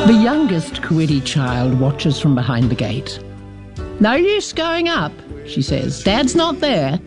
The youngest Kuwiti child watches from behind the gate. "No use going up," she says. "Dad's not there."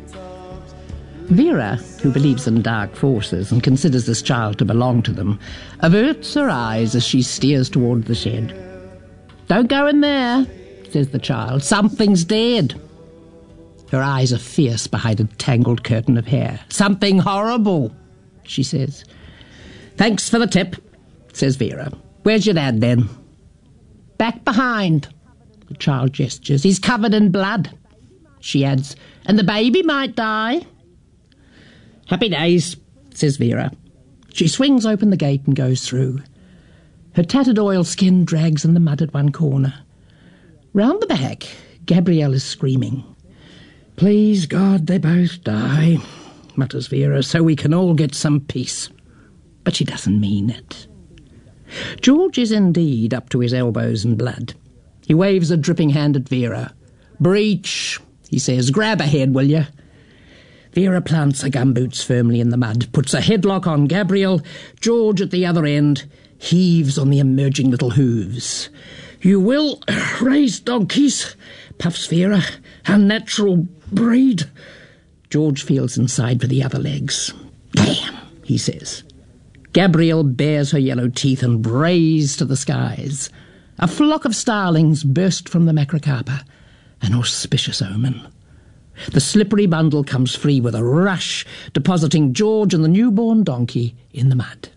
Vera, who believes in dark forces and considers this child to belong to them, averts her eyes as she steers toward the shed. "Don't go in there," says the child. "Something's dead." Her eyes are fierce behind a tangled curtain of hair. "Something horrible," she says. "Thanks for the tip," says Vera. "Where's your dad, then?" "Back behind," the child gestures. "He's covered in blood," she adds. "And the baby might die." "Happy days," says Vera. She swings open the gate and goes through. Her tattered oilskin drags in the mud at one corner. Round the back, Gabrielle is screaming. "Please God, they both die," mutters Vera, "so we can all get some peace." But she doesn't mean it. George is indeed up to his elbows in blood. He waves a dripping hand at Vera. "Breach," he says. "Grab ahead, will you?" Vera plants her gumboots firmly in the mud, puts a headlock on Gabriel. George, at the other end, heaves on the emerging little hooves. "You will raise donkeys," puffs Vera. "Unnatural breed." George feels inside for the other legs. "Damn," he says. Gabrielle bares her yellow teeth and brays to the skies. A flock of starlings burst from the macrocarpa, an auspicious omen. The slippery bundle comes free with a rush, depositing George and the newborn donkey in the mud.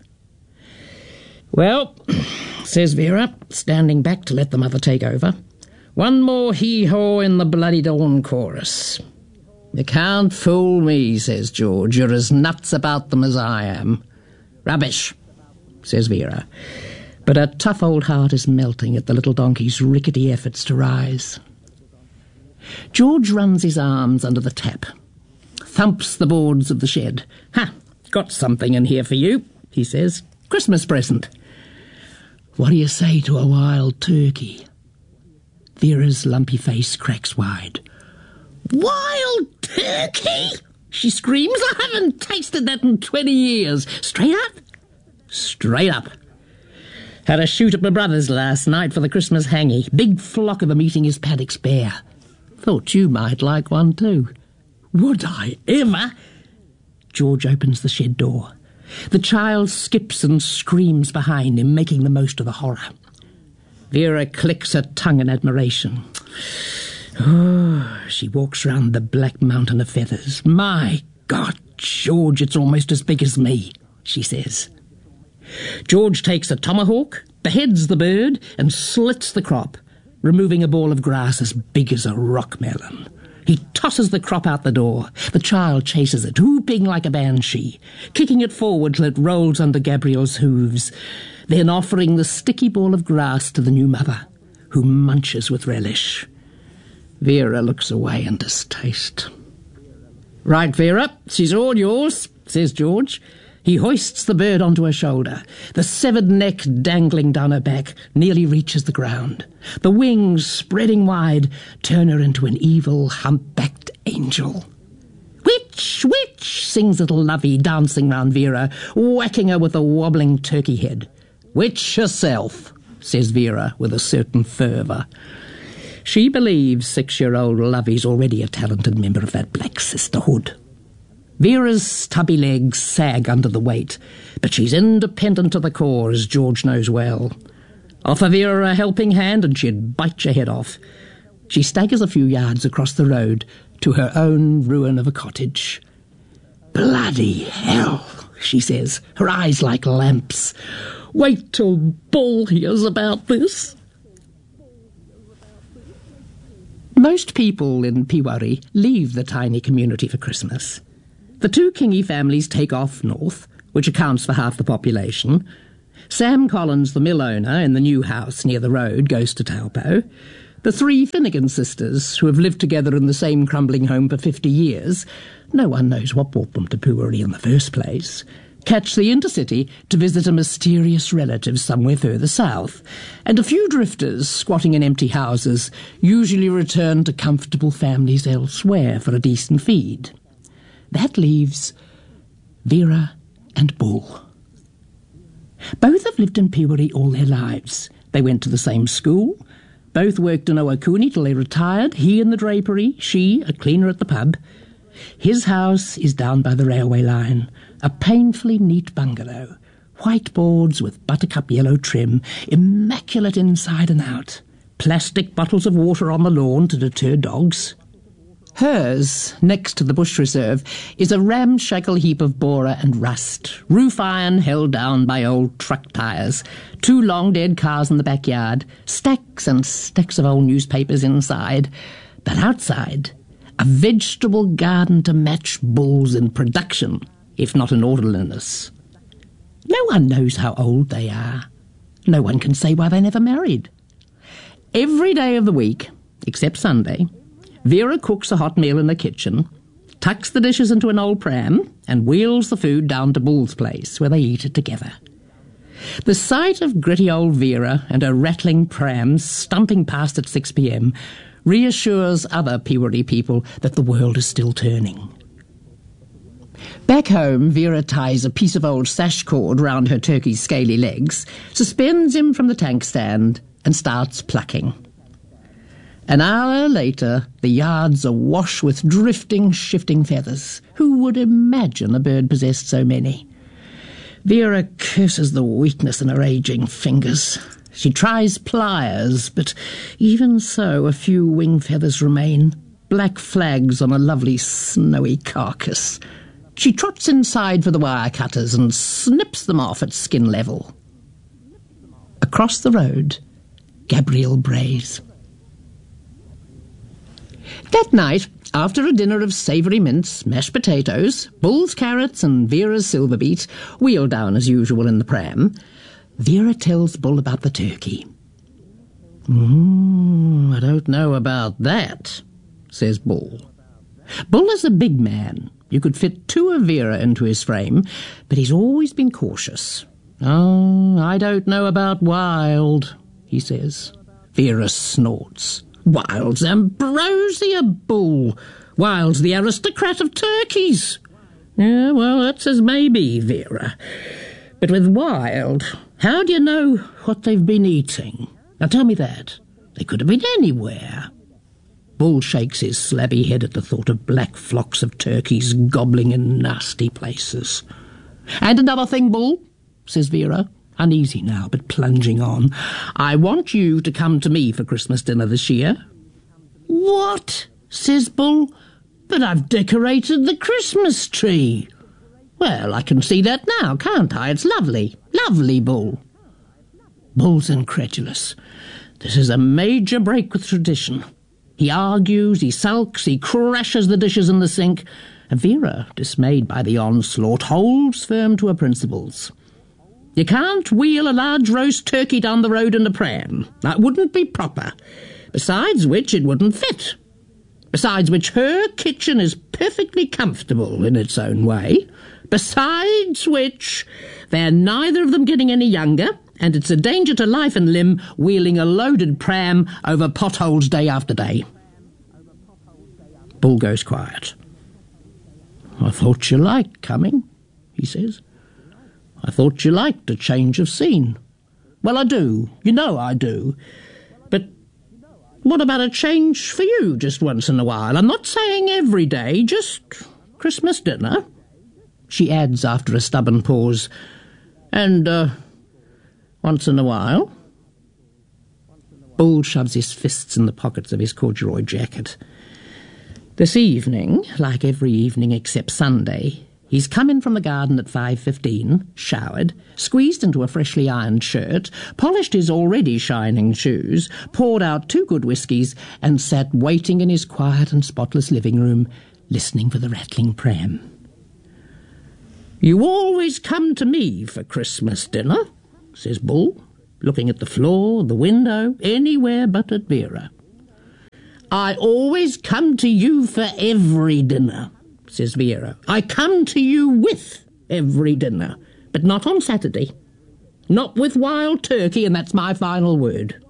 "Well," says Vera, standing back to let the mother take over, "one more hee-haw in the bloody dawn chorus." "You can't fool me," says George. "You're as nuts about them as I am." "Rubbish," says Vera, but her tough old heart is melting at the little donkey's rickety efforts to rise. George runs his arms under the tap, thumps the boards of the shed. "Ha, got something in here for you," he says. "Christmas present." "What do you say to a wild turkey?" Vera's lumpy face cracks wide. "Wild turkey?" she screams. "I haven't tasted that in 20 years. Straight up?" "Straight up. Had a shoot at my brother's last night for the Christmas hangy. Big flock of them eating his paddocks bare. Thought you might like one too." "Would I ever?" George opens the shed door. The child skips and screams behind him, making the most of the horror. Vera clicks her tongue in admiration. Oh, she walks round the black mountain of feathers. "My God, George, it's almost as big as me," she says. George takes a tomahawk, beheads the bird, and slits the crop, removing a ball of grass as big as a rock melon. He tosses the crop out the door. The child chases it, whooping like a banshee, kicking it forward till it rolls under Gabriel's hooves, then offering the sticky ball of grass to the new mother, who munches with relish. Vera looks away in distaste. "Right, Vera, she's all yours," says George. He hoists the bird onto her shoulder. The severed neck dangling down her back nearly reaches the ground. The wings, spreading wide, turn her into an evil, humpbacked angel. "Witch, witch," sings little Lovey, dancing round Vera, whacking her with a wobbling turkey head. "Witch herself," says Vera with a certain fervour. She believes 6-year-old Lovey's already a talented member of that black sisterhood. Vera's stubby legs sag under the weight, but she's independent to the core, as George knows well. Offer Vera a helping hand and she'd bite your head off. She staggers a few yards across the road to her own ruin of a cottage. "Bloody hell," she says, her eyes like lamps. "Wait till Bull hears about this." Most people in Peewari leave the tiny community for Christmas. The two Kingy families take off north, which accounts for half the population. Sam Collins, the mill owner in the new house near the road, goes to Taupo. The 3 Finnegan sisters, who have lived together in the same crumbling home for 50 years, no one knows what brought them to Peewari in the first place, catch the intercity to visit a mysterious relative somewhere further south, and a few drifters squatting in empty houses usually return to comfortable families elsewhere for a decent feed. That leaves Vera and Bull. Both have lived in Peewari all their lives, They went to the same school. Both worked in Owakuni till they retired, he in the drapery, she a cleaner at the pub. His house is down by the railway line, a painfully neat bungalow, white boards with buttercup yellow trim, immaculate inside and out, plastic bottles of water on the lawn to deter dogs. Hers, next to the bush reserve, is a ramshackle heap of borer and rust, roof iron held down by old truck tyres, 2 long dead cars in the backyard, stacks and stacks of old newspapers inside. But outside, a vegetable garden to match bulls in production, if not in orderliness. No one knows how old they are. No one can say why they never married. Every day of the week, except Sunday, Vera cooks a hot meal in the kitchen, tucks the dishes into an old pram, and wheels the food down to Bull's place, where they eat it together. The sight of gritty old Vera and her rattling pram stumping past at 6 p.m. reassures other Peewari people that the world is still turning. Back home, Vera ties a piece of old sash cord round her turkey's scaly legs, suspends him from the tank stand, and starts plucking. An hour later, the yard's awash with drifting, shifting feathers. Who would imagine a bird possessed so many? Vera curses the weakness in her ageing fingers. She tries pliers, but even so, a few wing feathers remain, black flags on a lovely snowy carcass. She trots inside for the wire cutters and snips them off at skin level. Across the road, Gabrielle brays. That night, after a dinner of savoury mince, mashed potatoes, Bull's carrots and Vera's silver beet, wheeled down as usual in the pram, Vera tells Bull about the turkey. I don't know about that, says Bull. Bull is a big man. You could fit 2 of Vera into his frame, but he's always been cautious. Oh, I don't know about Wild, he says. Vera snorts. Wild's ambrosia, Bull. Wild's the aristocrat of turkeys. Yeah, well, that's as may be, Vera. But with Wild, how do you know what they've been eating? Now tell me that. They could have been anywhere. Bull shakes his slabby head at the thought of black flocks of turkeys gobbling in nasty places. And another thing, Bull, says Vera, uneasy now, but plunging on. I want you to come to me for Christmas dinner this year. What? Says Bull. But I've decorated the Christmas tree. Well, I can see that now, can't I? It's lovely. Lovely, Bull. Bull's incredulous. This is a major break with tradition. He argues, he sulks, he crashes the dishes in the sink. And Vera, dismayed by the onslaught, holds firm to her principles. You can't wheel a large roast turkey down the road in a pram. That wouldn't be proper. Besides which, it wouldn't fit. Besides which, her kitchen is perfectly comfortable in its own way. Besides which, they're neither of them getting any younger, and it's a danger to life and limb wheeling a loaded pram over potholes day after day. Bull goes quiet. I thought you liked coming, he says. I thought you liked a change of scene. Well, I do. You know I do. But what about a change for you just once in a while? I'm not saying every day, just Christmas dinner. She adds after a stubborn pause, and, once in a while. Bull shoves his fists in the pockets of his corduroy jacket. This evening, like every evening except Sunday, he's come in from the garden at 5:15, showered, squeezed into a freshly ironed shirt, polished his already shining shoes, poured out 2 good whiskies, and sat waiting in his quiet and spotless living room, listening for the rattling pram. You always come to me for Christmas dinner, says Bull, looking at the floor, the window, anywhere but at Vera. I always come to you for every dinner, says Vera. I come to you with every dinner, but not on Saturday. Not with wild turkey, and that's my final word.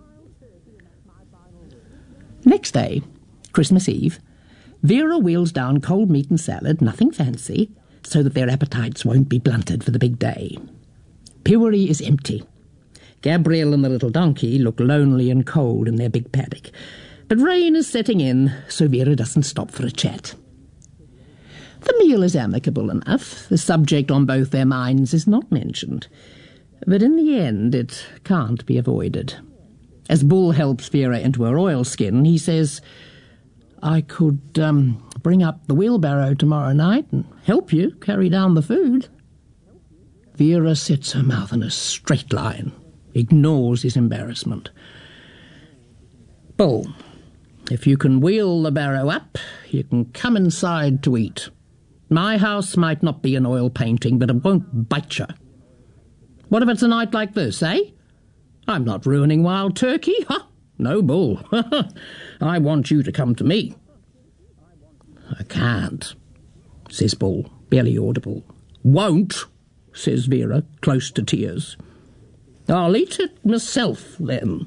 Next day, Christmas Eve, Vera wheels down cold meat and salad, nothing fancy, so that their appetites won't be blunted for the big day. Peewari is empty. Gabriel and the little donkey look lonely and cold in their big paddock. But rain is setting in, so Vera doesn't stop for a chat. The meal is amicable enough. The subject on both their minds is not mentioned. But in the end, it can't be avoided. As Bull helps Vera into her oilskin, he says, "I could bring up the wheelbarrow tomorrow night and help you carry down the food." Vera sets her mouth in a straight line, ignores his embarrassment. "Bull, if you can wheel the barrow up, you can come inside to eat. My house might not be an oil painting, but it won't bite you. What if it's a night like this, eh? I'm not ruining Wild Turkey. Huh? No, Bull. I want you to come to me." "I can't," says Bull, barely audible. "Won't," says Vera, close to tears. "I'll eat it myself, then."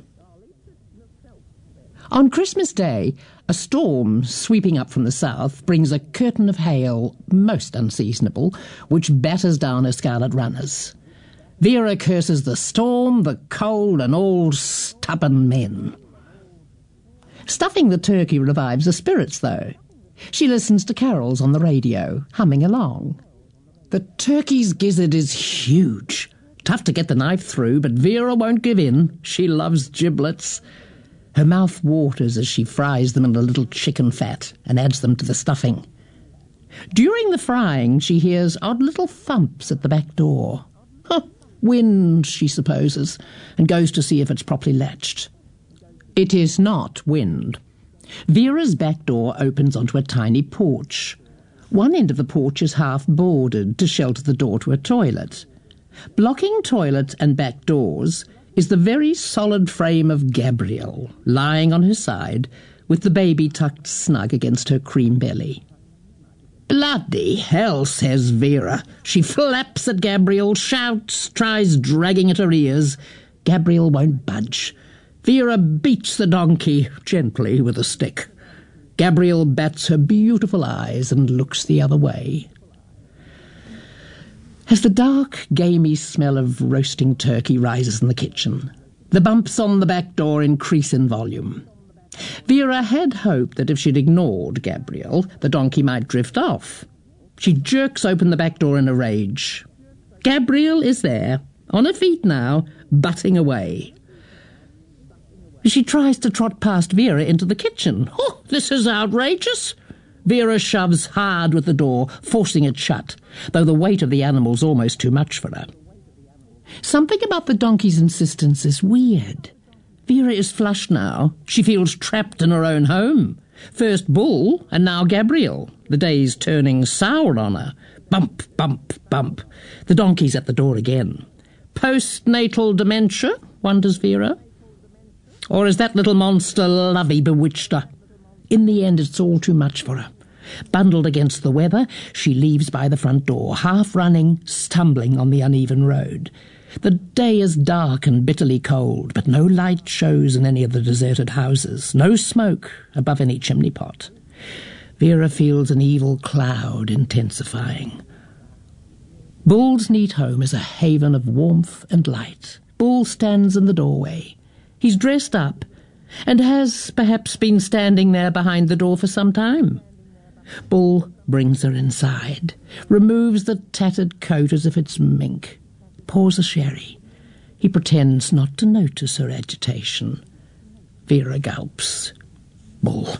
On Christmas Day, a storm sweeping up from the south brings a curtain of hail, most unseasonable, which batters down her scarlet runners. Vera curses the storm, the cold, and all stubborn men. Stuffing the turkey revives her spirits, though. She listens to carols on the radio, humming along. The turkey's gizzard is huge. Tough to get the knife through, but Vera won't give in. She loves giblets. Her mouth waters as she fries them in a little chicken fat and adds them to the stuffing. During the frying, she hears odd little thumps at the back door. Wind, she supposes, and goes to see if it's properly latched. It is not wind. Vera's back door opens onto a tiny porch. One end of the porch is half boarded to shelter the door to a toilet. Blocking toilet and back doors is the very solid frame of Gabriel, lying on her side, with the baby tucked snug against her cream belly. "Bloody hell," says Vera. She flaps at Gabriel, shouts, tries dragging at her ears. Gabriel won't budge. Vera beats the donkey gently with a stick. Gabriel bats her beautiful eyes and looks the other way. As the dark, gamey smell of roasting turkey rises in the kitchen, the bumps on the back door increase in volume. Vera had hoped that if she'd ignored Gabriel, the donkey might drift off. She jerks open the back door in a rage. Gabriel is there, on her feet now, butting away. She tries to trot past Vera into the kitchen. "Oh, this is outrageous!" Vera shoves hard with the door, forcing it shut, though the weight of the animal's almost too much for her. Something about the donkey's insistence is weird. Vera is flushed now. She feels trapped in her own home. First Bull, and now Gabriel. The day's turning sour on her. Bump, bump, bump. The donkey's at the door again. Postnatal dementia, wonders Vera. Or is that little monster Lovey bewitched her? In the end, it's all too much for her. Bundled against the weather, she leaves by the front door, half running, stumbling on the uneven road. The day is dark and bitterly cold, but no light shows in any of the deserted houses, no smoke above any chimney pot. Vera feels an evil cloud intensifying. Bull's neat home is a haven of warmth and light. Bull stands in the doorway. He's dressed up, and has perhaps been standing there behind the door for some time. Bull brings her inside, removes the tattered coat as if it's mink, pours a sherry. He pretends not to notice her agitation. Vera gulps. "Bull,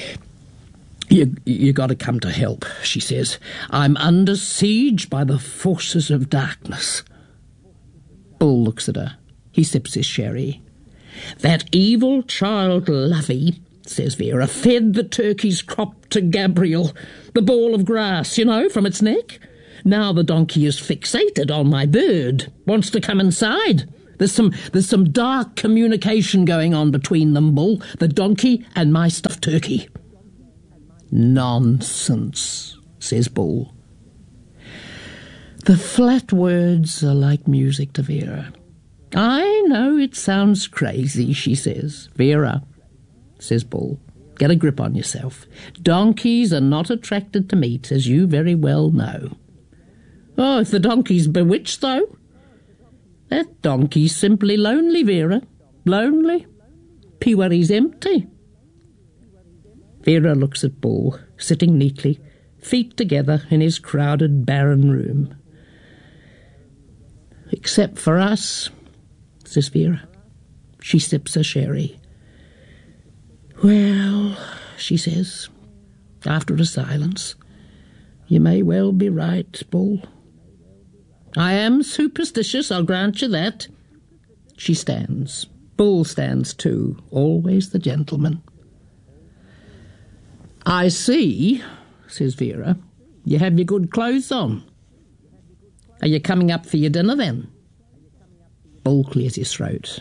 you got to come to help," she says. "I'm under siege by the forces of darkness." Bull looks at her. He sips his sherry. "That evil child Lovey," says Vera, "fed the turkey's crop to Gabriel, the ball of grass, you know, from its neck. Now the donkey is fixated on my bird, wants to come inside. There's some dark communication going on between them, Bull, the donkey and my stuffed turkey." "Nonsense," says Bull. The flat words are like music to Vera. "I know it sounds crazy," she says. "Vera," says Bull, "get a grip on yourself. Donkeys are not attracted to meat, as you very well know." "Oh, if the donkey's bewitched, though?" That donkey's simply lonely, Vera. Lonely. Pewaree's empty. Vera looks at Bull, sitting neatly, feet together in his crowded, barren room. Except for us, says Vera. She sips her sherry. Well, she says, after a silence, you may well be right, Bull. I am superstitious, I'll grant you that. She stands. Bull stands too, always the gentleman. I see, says Vera, you have your good clothes on. Are you coming up for your dinner then? Bull clears his throat.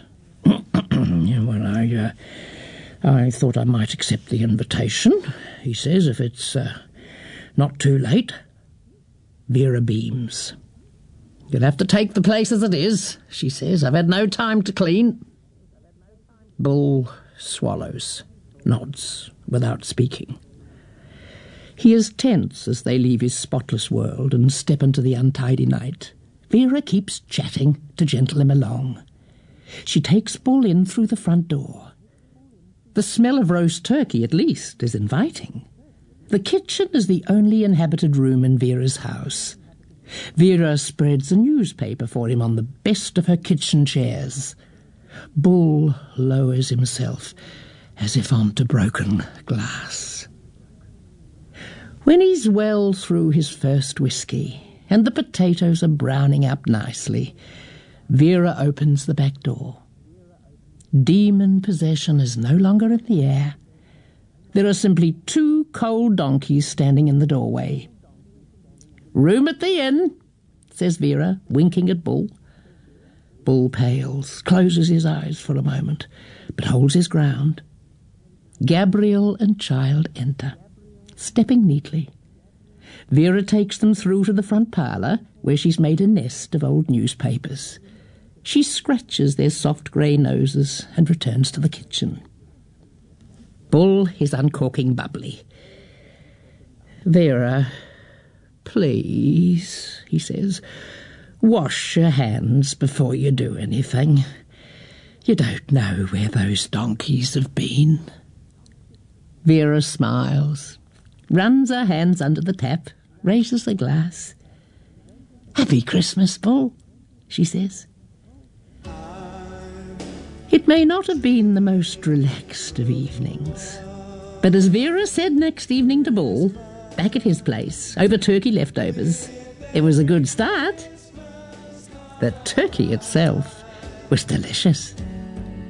Well, I thought I might accept the invitation, he says, if it's not too late. Vera beams. You'll have to take the place as it is, she says. I've had no time to clean. Bull swallows, nods, without speaking. He is tense as they leave his spotless world and step into the untidy night. Vera keeps chatting to gentle him along. She takes Bull in through the front door. The smell of roast turkey, at least, is inviting. The kitchen is the only inhabited room in Vera's house. Vera spreads a newspaper for him on the best of her kitchen chairs. Bull lowers himself as if onto broken glass. When he's well through his first whiskey and the potatoes are browning up nicely, Vera opens the back door. Demon possession is no longer in the air. There are simply two cold donkeys standing in the doorway. Room at the inn, says Vera, winking at Bull. Bull pales, closes his eyes for a moment, but holds his ground. Gabriel and child enter, stepping neatly. Vera takes them through to the front parlour, where she's made a nest of old newspapers. She scratches their soft grey noses and returns to the kitchen. Bull is uncorking bubbly. Vera, please, he says, wash your hands before you do anything. You don't know where those donkeys have been. Vera smiles, runs her hands under the tap, raises the glass. Happy Christmas, Bull, she says. It may not have been the most relaxed of evenings, but as Vera said next evening to Bull, back at his place, over turkey leftovers, it was a good start. The turkey itself was delicious.